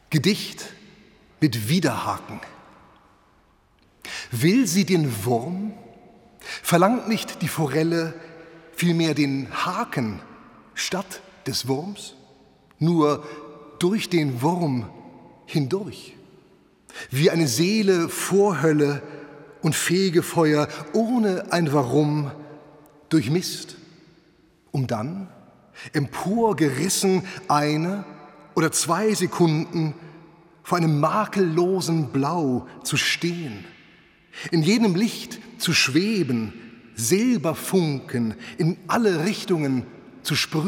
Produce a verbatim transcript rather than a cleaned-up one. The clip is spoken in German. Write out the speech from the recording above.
Gedicht mit Widerhaken. Will sie den Wurm, verlangt nicht die Forelle vielmehr den Haken statt des Wurms, nur durch den Wurm hindurch, wie eine Seele vor Hölle und Fegefeuer ohne ein Warum durchmisst, um dann, emporgerissen eine oder zwei Sekunden, vor einem makellosen Blau zu stehen, in jenem Licht zu schweben, Silberfunken in alle Richtungen zu sprühen.